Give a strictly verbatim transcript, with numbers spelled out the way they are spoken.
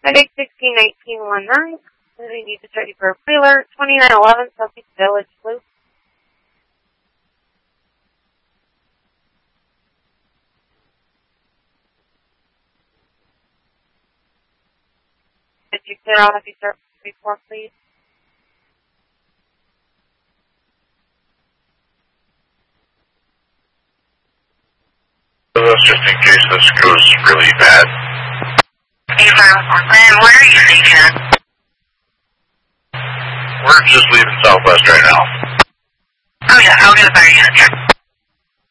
Headache sixteen nineteen one nine. We need to check you for a pre-alert. twenty-nine eleven Southeast Village Loop. Did you clear out if you start before, please? That's just in case this goes really bad. Hey, Portland, where are you leaving? We're just leaving Southwest right now. Oh yeah, I'll get a better unit here.